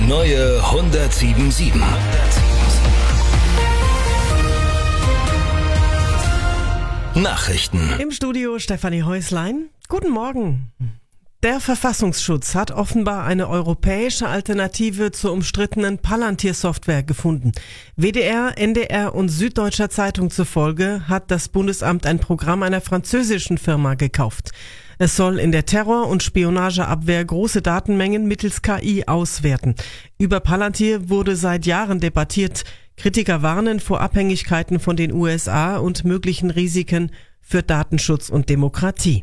neue 107.7. Nachrichten. Im Studio Stefanie Häuslein. Guten Morgen. Der Verfassungsschutz hat offenbar eine europäische Alternative zur umstrittenen Palantir-Software gefunden. WDR, NDR und Süddeutscher Zeitung zufolge hat das Bundesamt ein Programm einer französischen Firma gekauft. Es soll in der Terror- und Spionageabwehr große Datenmengen mittels KI auswerten. Über Palantir wurde seit Jahren debattiert. Kritiker warnen vor Abhängigkeiten von den USA und möglichen Risiken für Datenschutz und Demokratie.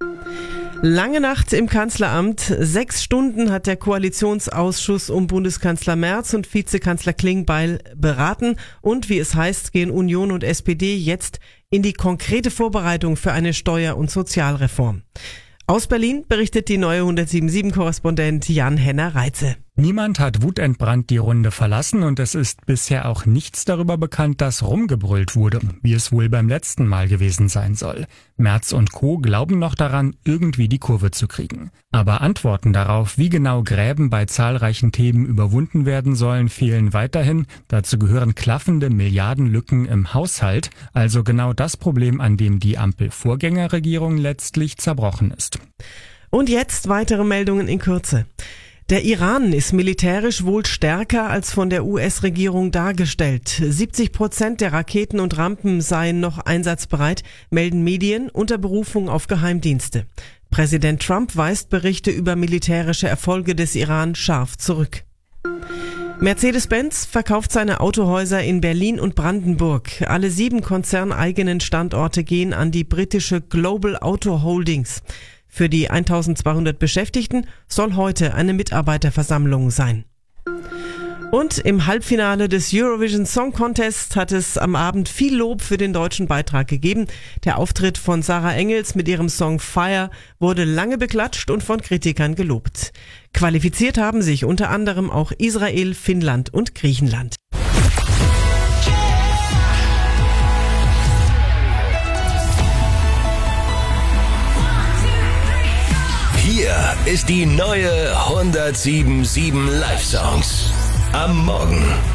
Lange Nacht im Kanzleramt. 6 Stunden hat der Koalitionsausschuss um Bundeskanzler Merz und Vizekanzler Klingbeil beraten. Und wie es heißt, gehen Union und SPD jetzt in die konkrete Vorbereitung für eine Steuer- und Sozialreform. Aus Berlin berichtet die neue 107.7-Korrespondent Jan Henner-Reitze. Niemand hat wutentbrannt die Runde verlassen und es ist bisher auch nichts darüber bekannt, dass rumgebrüllt wurde, wie es wohl beim letzten Mal gewesen sein soll. Merz und Co. glauben noch daran, irgendwie die Kurve zu kriegen. Aber Antworten darauf, wie genau Gräben bei zahlreichen Themen überwunden werden sollen, fehlen weiterhin. Dazu gehören klaffende Milliardenlücken im Haushalt, also genau das Problem, an dem die Ampel-Vorgängerregierung letztlich zerbrochen ist. Und jetzt weitere Meldungen in Kürze. Der Iran ist militärisch wohl stärker als von der US-Regierung dargestellt. 70% der Raketen und Rampen seien noch einsatzbereit, melden Medien unter Berufung auf Geheimdienste. Präsident Trump weist Berichte über militärische Erfolge des Iran scharf zurück. Mercedes-Benz verkauft seine Autohäuser in Berlin und Brandenburg. Alle 7 konzerneigenen Standorte gehen an die britische Global Auto Holdings. Für die 1200 Beschäftigten soll heute eine Mitarbeiterversammlung sein. Und im Halbfinale des Eurovision Song Contest hat es am Abend viel Lob für den deutschen Beitrag gegeben. Der Auftritt von Sarah Engels mit ihrem Song Fire wurde lange beklatscht und von Kritikern gelobt. Qualifiziert haben sich unter anderem auch Israel, Finnland und Griechenland. Hier ist die neue 107.7 Live-Songs. Am Morgen.